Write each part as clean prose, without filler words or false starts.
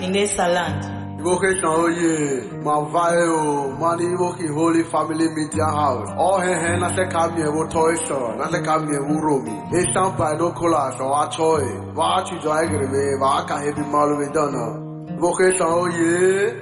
in Esaland. Vocation oye, Mavayo, Money Woki Holy Family Media House. All hen na se kami wo toy store, na se kami wo romi. E stampa no cola so a toy. Va chi jo agreme, va ka hebi malu me dana. Vocation oye,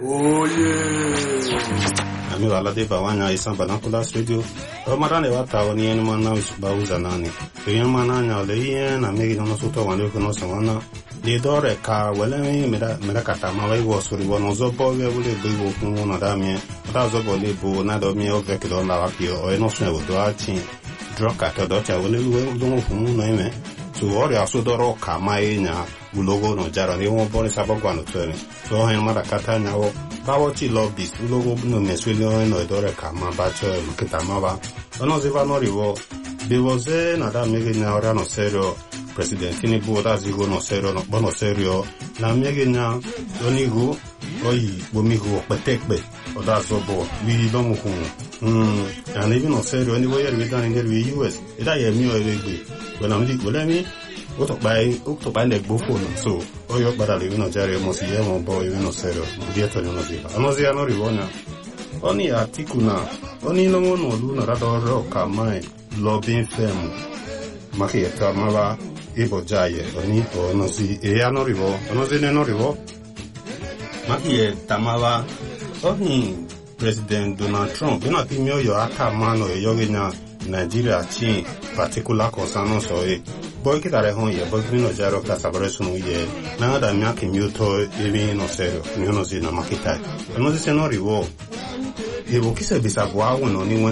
oye. Ami wala de bawanya isamba na kula studio. O marane wata woni en mana bauza nani. To yan mana nya le yen na megi no soto wande ko no sawana. Le dore ka wala mi mera kata ma wai wo suri wono zo bo we wule bo ku no da mi. Da zo bo le bo na do mi o ve ke do na wa ki o no sne wo do achi. Droka to do cha wole we do mo fu no ime. So ori aso do ro ka mai nya ulogo no jara ni wo bo ni sabo kwa no tsene. So hen mara kata nya wo Bawochi love this. Ulogo no meswele no edore kama bacho mkitama ba. Ono ziva no rivo. Bivoze na da mege nya ora no serio. President Tinubu da zigo no serio no bono serio. Na mege nya onigu oyi bomigu petekbe. Oda zobo wi do mu kun. And even no serio ni boyer we dan in the US. Ida ye mi o egbe. Bona mi wole mi o to buy the phone so oyo bara le no jare mo si mo boy no serio dia to no ziva anozi ano rivona oni artikuna oni no no lu na rado ro kamai lobbying firm makieta mala ibo jaye oni ono si e ano rivo anozi ne no rivo makieta mala oni President Donald Trump ina timio yo aka mano e yogina Nigeria chi particular concern so e boy kitare hon ye boy no jaro ka sabreso no ye na da mi ake miuto ebi no serio mi no zina makita no se no rivo e bo kise bisa bwa wono ni